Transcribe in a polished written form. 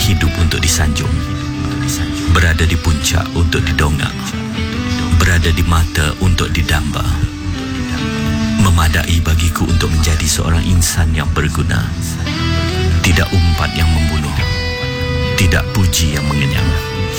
Hidup untuk disanjung, berada di puncak untuk didongak, berada di mata untuk didamba. Memadai bagiku untuk menjadi seorang insan yang berguna. Tidak umpat yang membunuh, tidak puji yang mengenyang,